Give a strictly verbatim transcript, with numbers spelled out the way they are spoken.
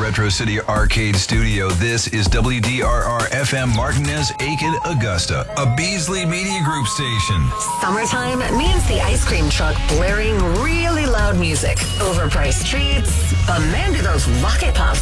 Retro City Arcade Studio. This is W D R R F M Martinez, Aiken, Augusta, a Beasley Media Group station. Summertime means the ice cream truck blaring really loud music, overpriced treats, but man, do those rocket pops